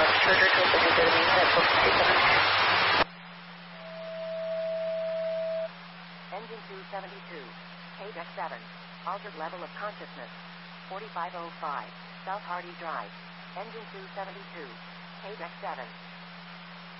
Further to Engine 272. KDEC 7. Altered level of consciousness. 4505. South Hardy Drive. Engine 272. KDEC 7.